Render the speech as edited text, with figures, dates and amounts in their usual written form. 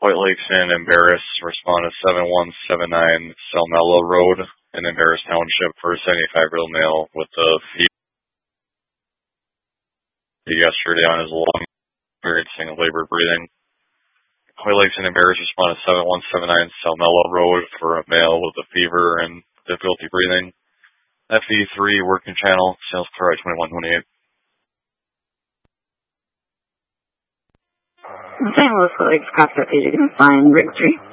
White Lakes and Embarrass respond to 7179 Salmello Road in Embarrass Township for a 75-year-old male with a fever yesterday on his lung, experiencing labor breathing. White Lakes and Embarrass respond to 7179 Salmello Road for a male with a fever and difficulty breathing. FE3 working channel, sales clear at 2128. San Luis Lakes, Costa, Find Rick 3.